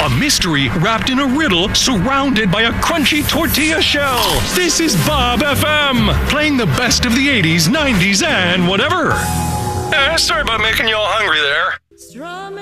A mystery wrapped in a riddle surrounded by a crunchy tortilla shell. This is Bob FM, playing the best of the 80s, 90s, and whatever. Sorry about making you all hungry there.